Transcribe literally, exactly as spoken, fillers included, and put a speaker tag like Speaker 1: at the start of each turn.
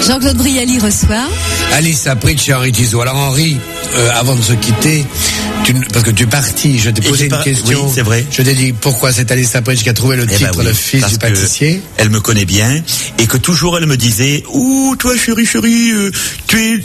Speaker 1: Jean-Claude Brialy reçoit
Speaker 2: Alissa Pritch et Henri Tizot. Alors Henri, euh, avant de se quitter, tu, parce que tu es parti, je t'ai posé une
Speaker 3: pas,
Speaker 2: question.
Speaker 3: Oui, c'est vrai.
Speaker 2: Je t'ai dit pourquoi c'est Alissa Pritch qui a trouvé le
Speaker 3: eh
Speaker 2: titre,
Speaker 3: ben oui,
Speaker 2: le fils du pâtissier.
Speaker 3: Elle me connaît bien et que toujours elle me disait, ouh, toi chérie, chérie, euh, tu es